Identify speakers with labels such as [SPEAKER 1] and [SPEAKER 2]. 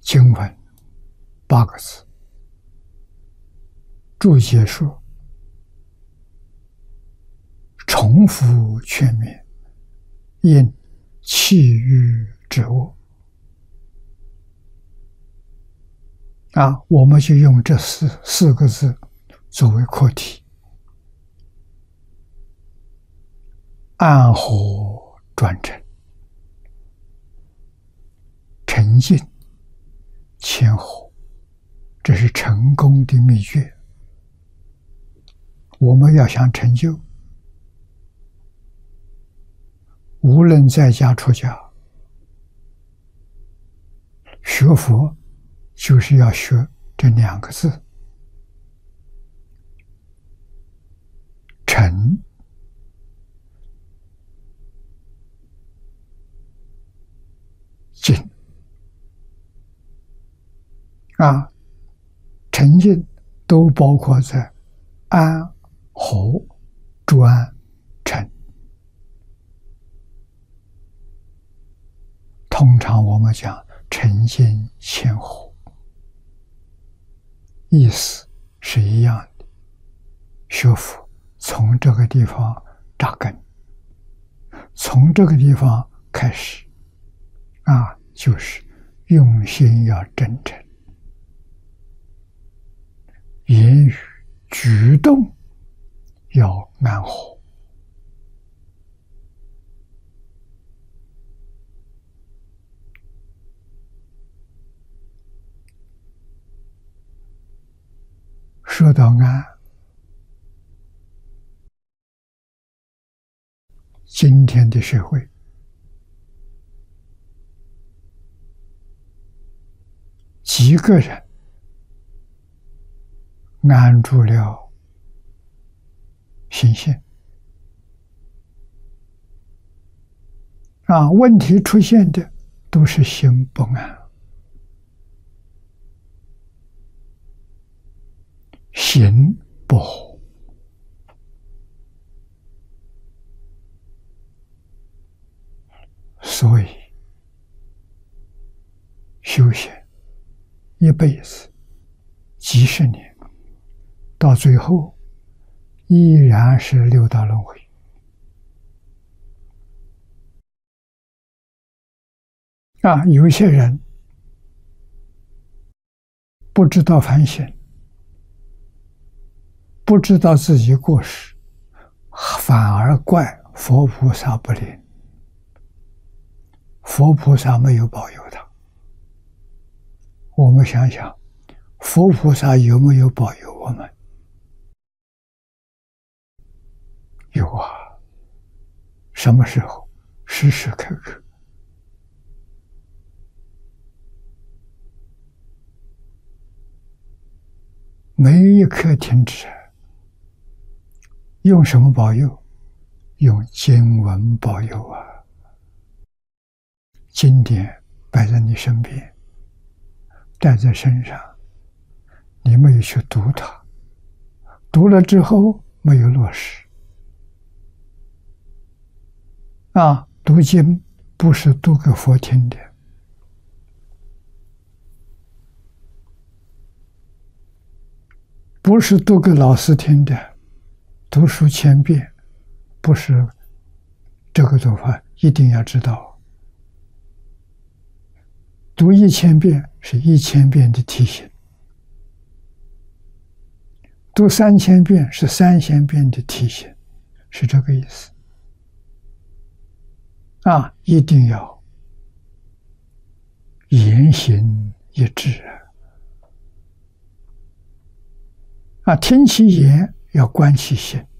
[SPEAKER 1] 经文8个字，注解说：重复劝勉，因气欲之恶。我们就用这四个字作为课题，暗火转成，沉静谦和，这是成功的秘诀。我们要想成就，无论在家出家，学佛就是要学这2个字：沉、静。沉静都包括在安、和、专、沉。通常我们讲沉静谦和，意思是一样的。学佛从这个地方扎根，从这个地方开始，就是用心要真诚，言语举动要安和。说到安，今天的社会几个人安住了心性，问题出现的都是心不安，心不和。所以修行一辈子几十年，到最后依然是六道轮回。有些人不知道反省，不知道自己过失，反而怪佛菩萨不灵，佛菩萨没有保佑他。我们想想，佛菩萨有没有保佑我们？有啊，什么时候？时时刻刻。没一刻停止。用什么保佑？用经文保佑啊！经典摆在你身边，带在身上，你没有去读它，读了之后没有落实。读经不是读给佛听的，不是读给老师听的。读书1000遍，不是这个做法，一定要知道。读1000遍是1000遍的提醒，读3000遍是3000遍的提醒，是这个意思。一定要言行一致听其言要观其行。